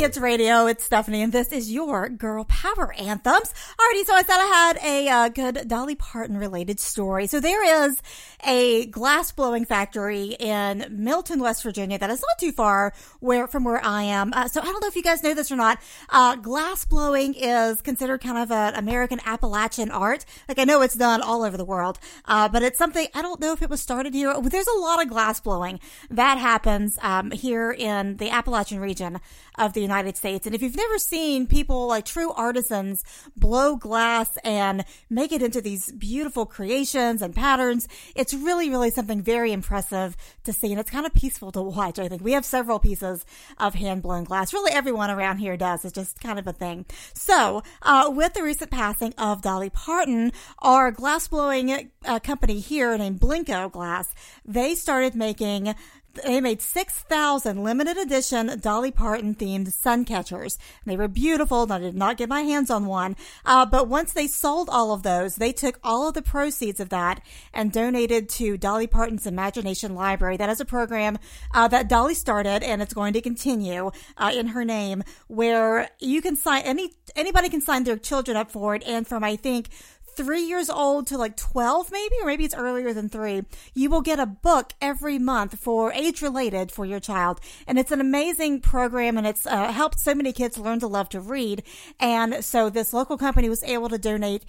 Hits Radio. It's Stephanie, and this is your Girl Power Anthems. Alrighty, so I said I had a good Dolly Parton related story. So there is a glass blowing factory in Milton, West Virginia that is not too far from where I am. So I don't know if you guys know this or not. Glass blowing is considered kind of an American Appalachian art. Like, I know it's done all over the world, but it's something, I don't know if it was started here. There's a lot of glass blowing that happens here in the Appalachian region of the United States. And if you've never seen people, like true artisans, blow glass and make it into these beautiful creations and patterns, it's really, really something very impressive to see. And it's kind of peaceful to watch, I think. We have several pieces of hand-blown glass. Really, everyone around here does. It's just kind of a thing. So, with the recent passing of Dolly Parton, our glass-blowing company here named Blinko Glass, they made 6,000 limited edition Dolly Parton themed sun catchers. They were beautiful, and I did not get my hands on one. But once they sold all of those, they took all of the proceeds of that and donated to Dolly Parton's Imagination Library. That is a program that Dolly started, and it's going to continue in her name, where you can anybody can sign their children up for it. And from, I think, 3 years old to like 12 maybe, or maybe it's earlier than 3, you will get a book every month for age-related for your child. And it's an amazing program, and it's helped so many kids learn to love to read. And so this local company was able to donate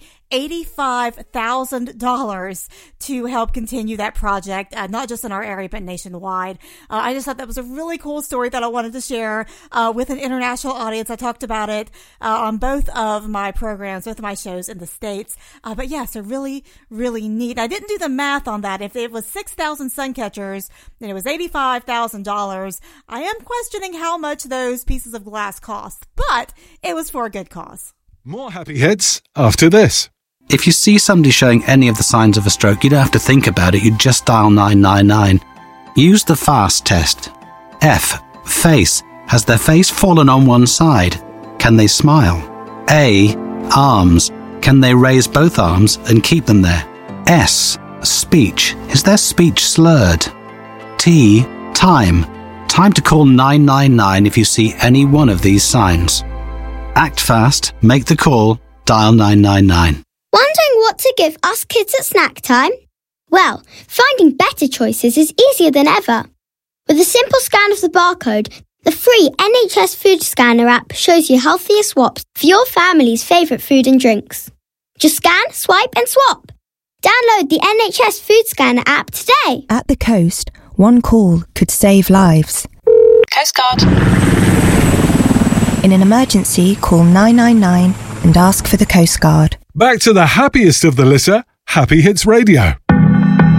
$85,000 to help continue that project, not just in our area, but nationwide. I just thought that was a really cool story that I wanted to share with an international audience. I talked about it on both of my programs, both of my shows in the States. But yeah, so really, really neat. I didn't do the math on that. If it was 6,000 sun catchers and it was $85,000, I am questioning how much those pieces of glass cost, but it was for a good cause. More happy hits after this. If you see somebody showing any of the signs of a stroke, you don't have to think about it. You just dial 999. Use the FAST test. F. Face. Has their face fallen on one side? Can they smile? A. Arms. Can they raise both arms and keep them there? S. Speech. Is their speech slurred? T. Time. Time to call 999 if you see any one of these signs. Act fast, make the call, dial 999. Wondering what to give us kids at snack time? Well, finding better choices is easier than ever. With a simple scan of the barcode, the free NHS Food Scanner app shows you healthier swaps for your family's favourite food and drinks. Just scan, swipe and swap. Download the NHS Food Scanner app today. At the coast, one call could save lives. Coast Guard. In an emergency, call 999 and ask for the Coast Guard. Back to the happiest of the litter, Happy Hits Radio.